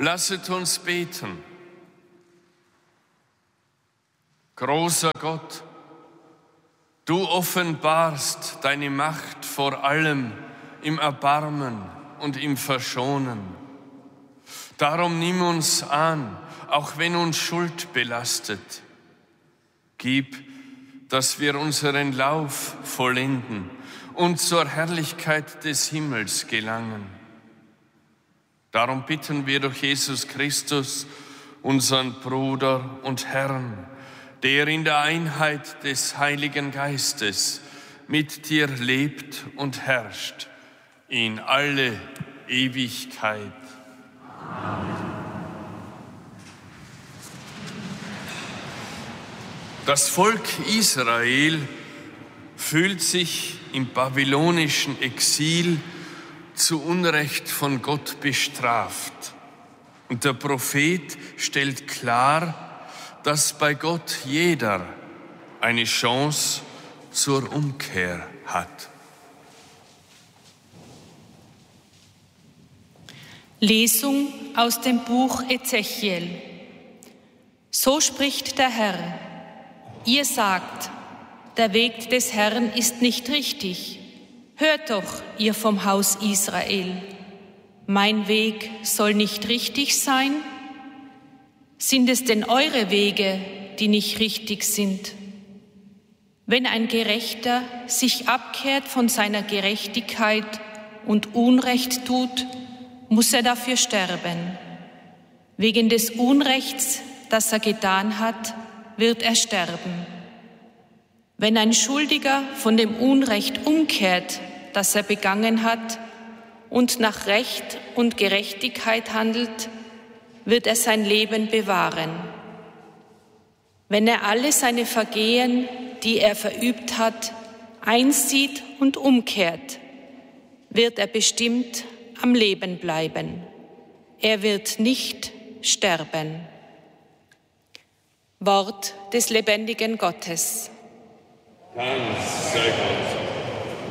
Lasset uns beten. Großer Gott, du offenbarst deine Macht vor allem im Erbarmen und im Verschonen. Darum nimm uns an, auch wenn uns Schuld belastet. Gib, dass wir unseren Lauf vollenden und zur Herrlichkeit des Himmels gelangen. Darum bitten wir durch Jesus Christus, unseren Bruder und Herrn, der in der Einheit des Heiligen Geistes mit dir lebt und herrscht in alle Ewigkeit. Amen. Das Volk Israel fühlt sich im babylonischen Exil zu Unrecht von Gott bestraft. Und der Prophet stellt klar, dass bei Gott jeder eine Chance zur Umkehr hat. Lesung aus dem Buch Ezechiel. So spricht der Herr: Ihr sagt, der Weg des Herrn ist nicht richtig. Hört doch, ihr vom Haus Israel. Mein Weg soll nicht richtig sein? Sind es denn eure Wege, die nicht richtig sind? Wenn ein Gerechter sich abkehrt von seiner Gerechtigkeit und Unrecht tut, muss er dafür sterben. Wegen des Unrechts, das er getan hat, wird er sterben. Wenn ein Schuldiger von dem Unrecht umkehrt, das er begangen hat, und nach Recht und Gerechtigkeit handelt, wird er sein Leben bewahren. Wenn er alle seine Vergehen, die er verübt hat, einsieht und umkehrt, wird er bestimmt am Leben bleiben. Er wird nicht sterben. Wort des lebendigen Gottes. Dank sei Gott.